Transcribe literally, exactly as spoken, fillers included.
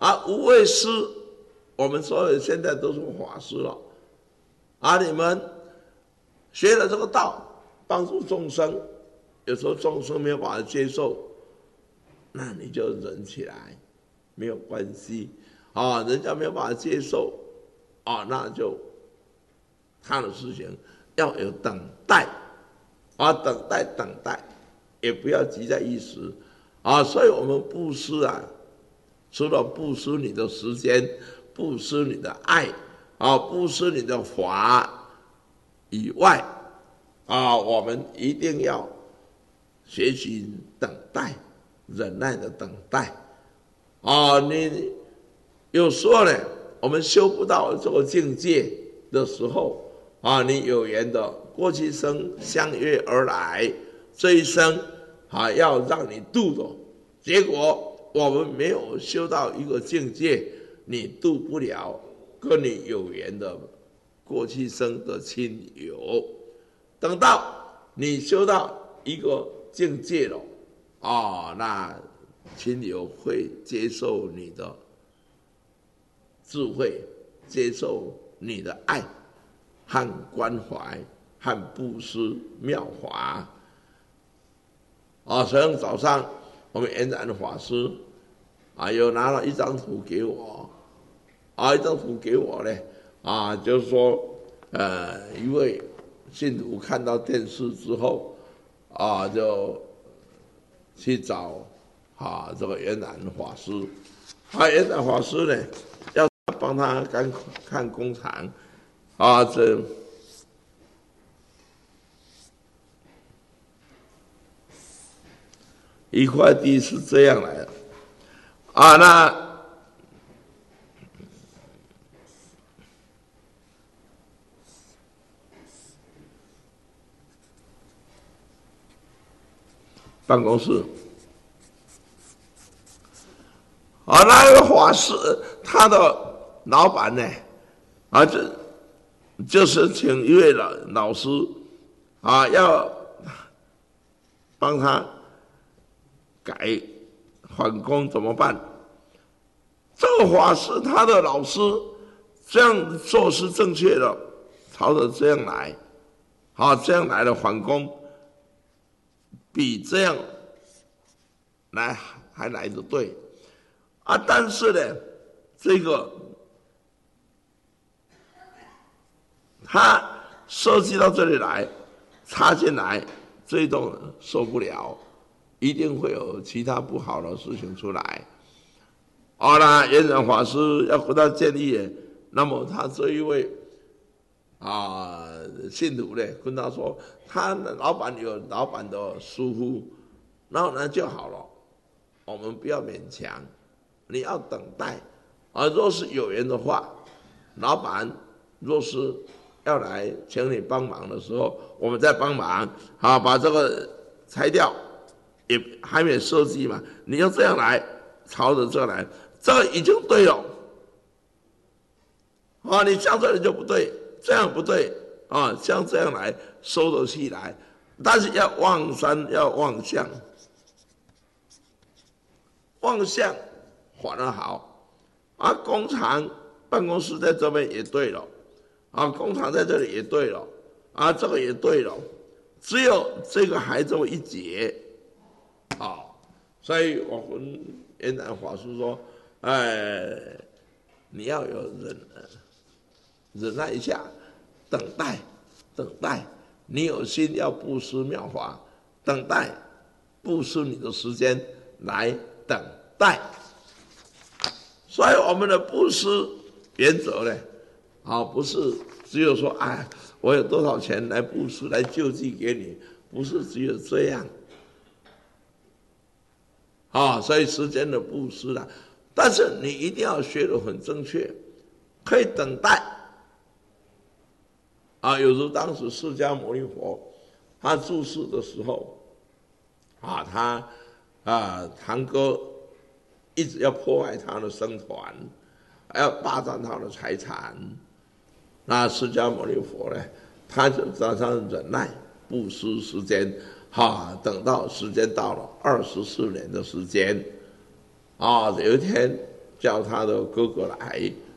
啊，无畏师，我们所有现在都是法师了，啊，你们学了这个道，帮助众生，有时候众生没有办法接受，那你就忍起来，没有关系，啊，人家没有办法接受，啊，那就他的事情要有等待，啊，等待等待，也不要急在一时，啊，所以我们布施啊。除了布施你的时间，布施你的爱，啊，布施你的法以外，啊，我们一定要学习等待，忍耐的等待，啊，你有时候呢，我们修不到这个境界的时候，啊，你有缘的过去生相约而来，这一生啊要让你度的，结果。我们没有修到一个境界，你度不了跟你有缘的过去生的亲友。等到你修到一个境界了，哦，那亲友会接受你的智慧，接受你的爱和关怀和布施妙法。啊，所以早上。我们延展的法师啊，又拿了一张图给我，啊，一张图给我呢，啊，就是说，呃，一位信徒看到电视之后，啊，就去找啊这个延展法师，啊，延展法师呢要帮他看看工厂，啊，这。一块地是这样来的，啊，那办公室，啊，那个法师他的老板呢，啊，就就是请一位老老师，啊，要帮他。改返工怎么办？这个法师他的老师这样做是正确的，朝着这样来，好，这样来的返工比这样来还来得对啊！但是呢，这个他设计到这里来，插进来，这种受不了。一定会有其他不好的事情出来。好了，延展法师要跟他建议，那么他这一位啊信徒呢，跟他说，他的老板有老板的疏忽，然后呢就好了。我们不要勉强，你要等待。啊，若是有缘的话，老板若是要来请你帮忙的时候，我们再帮忙，好把这个拆掉。也还没有设计嘛，你要这样来，朝着这来，这个已经对了。啊，你像这里就不对，这样不对啊，像这样来收得起来，但是要望山要望向，望向反而好。啊，工厂办公室在这边也对了，啊，工厂在这里也对了，啊，这个也对了，只有这个还这么一截。啊，所以我跟延展法师说，哎，你要有忍忍耐一下，等待，等待，你有心要布施妙法，等待，布施你的时间来等待。所以我们的布施原则呢，啊，不是只有说，哎，我有多少钱来布施来救济给你，不是只有这样。啊，所以时间的布施了，但是你一定要学得很正确，可以等待。啊，有如当时释迦牟尼佛他住世的时候，啊，他啊堂哥一直要破坏他的僧团，要霸占他的财产，那释迦牟尼佛呢，他就常常忍耐布施时间。哈，等到时间到了二十四年的时间，啊，有一天叫他的哥哥来